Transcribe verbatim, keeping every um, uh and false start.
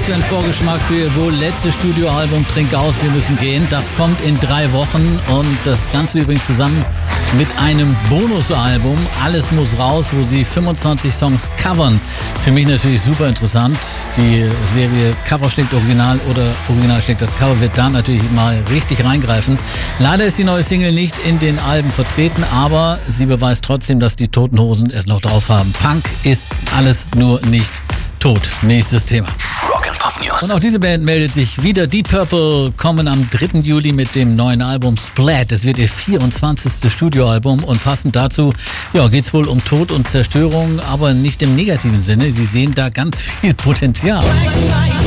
für ein Vorgeschmack für ihr wohl letztes Studioalbum Trink aus, wir müssen gehen. Das kommt in drei Wochen und das Ganze übrigens zusammen mit einem Bonusalbum. Alles muss raus, wo sie fünfundzwanzig Songs covern. Für mich natürlich super interessant. Die Serie Cover schlägt Original oder Original schlägt das Cover wird da natürlich mal richtig reingreifen. Leider ist die neue Single nicht in den Alben vertreten, aber sie beweist trotzdem, dass die Toten Hosen es noch drauf haben. Punk ist alles nur nicht tot. Nächstes Thema. Rock'n'Pop News. Und auch diese Band meldet sich wieder. Deep Purple kommen am dritten Juli mit dem neuen Album Splat. Es wird ihr vierundzwanzigste Studioalbum und passend dazu ja, geht es wohl um Tod und Zerstörung, aber nicht im negativen Sinne. Sie sehen da ganz viel Potenzial.